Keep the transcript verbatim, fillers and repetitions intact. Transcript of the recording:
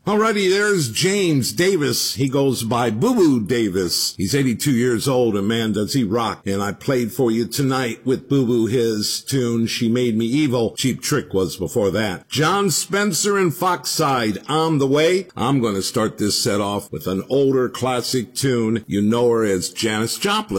Alrighty, there's James Davis. He goes by Boo Boo Davis. He's eighty-two years old, and man, does he rock. And I played for you tonight with Boo Boo his tune, She Made Me Evil. Cheap Trick was before that. John Spencer and Foxside, On the Way. I'm going to start this set off with an older classic tune. You know her as Janis Joplin.